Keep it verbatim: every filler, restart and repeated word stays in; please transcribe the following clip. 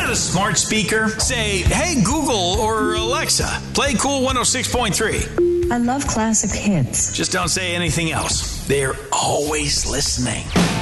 got a smart speaker? Say, hey, Google or Alexa, play Cool one oh six point three. I love classic hits. Just don't say anything else. They're always listening.